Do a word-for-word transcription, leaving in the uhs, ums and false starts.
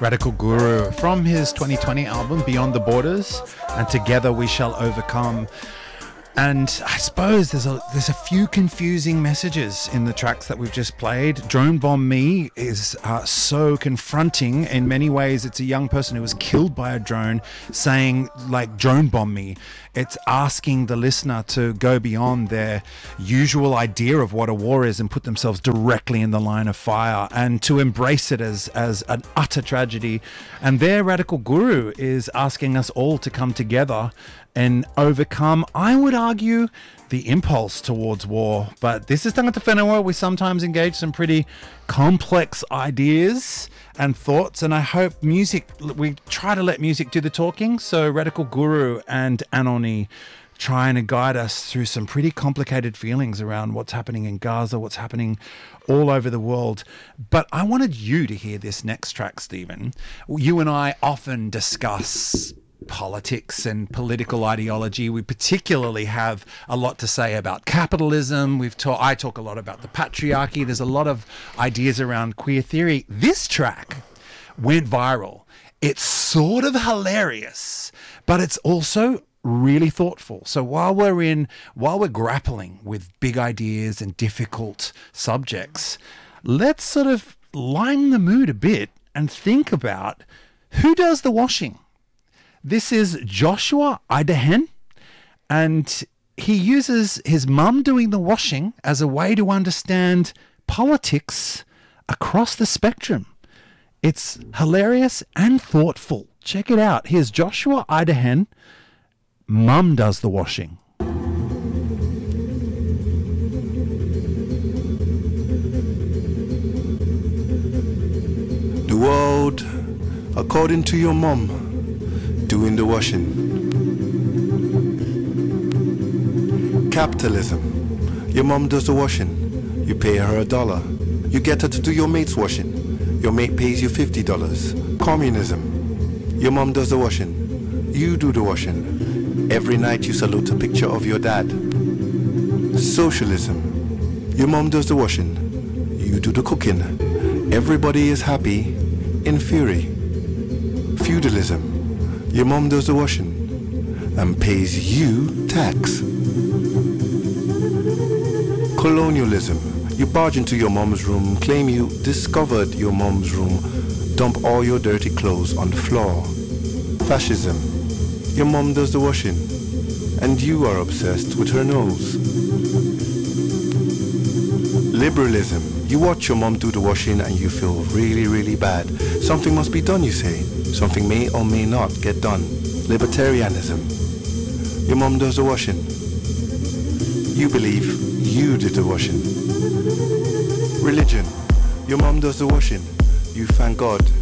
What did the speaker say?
Radical Guru from his twenty twenty album Beyond the Borders and Together We Shall Overcome. And I suppose there's a there's a few confusing messages in the tracks that we've just played. Drone Bomb Me is uh, so confronting in many ways. It's a young person who was killed by a drone saying, like, drone bomb me. It's asking the listener to go beyond their usual idea of what a war is and put themselves directly in the line of fire and to embrace it as, as an utter tragedy. And their Radical Guru is asking us all to come together and overcome, I would argue, the impulse towards war. But this is Tangata Whenua. We sometimes engage some pretty complex ideas and thoughts, and I hope music, we try to let music do the talking. So Radical Guru and Anoni trying to guide us through some pretty complicated feelings around what's happening in Gaza, what's happening all over the world. But I wanted you to hear this next track, Stephen. You and I often discuss politics and political ideology. We particularly have a lot to say about capitalism. We've talked. I talk a lot about the patriarchy. There's a lot of ideas around queer theory. This track went viral. It's sort of hilarious, but it's also really thoughtful. So while we're in, while we're grappling with big ideas and difficult subjects, let's sort of line the mood a bit and think about who does the washing. This is Joshua Idehen, and he uses his mum doing the washing as a way to understand politics across the spectrum. It's hilarious and thoughtful. Check it out. Here's Joshua Idehen. Mum does the washing. The world, according to your mum, doing the washing. Capitalism. Your mom does the washing. You pay her a dollar. You get her to do your mate's washing. Your mate pays you fifty dollars. Communism. Your mom does the washing. You do the washing. Every night you salute a picture of your dad. Socialism. Your mom does the washing. You do the cooking. Everybody is happy in fury. Feudalism. Your mom does the washing and pays you tax. Colonialism. You barge into your mom's room, claim you discovered your mom's room, dump all your dirty clothes on the floor. Fascism. Your mom does the washing and you are obsessed with her nose. Liberalism. You watch your mom do the washing and you feel really, really bad. Something must be done, you say. Something may or may not get done. Libertarianism. Your mom does the washing. You believe you did the washing. Religion. Your mom does the washing. You thank God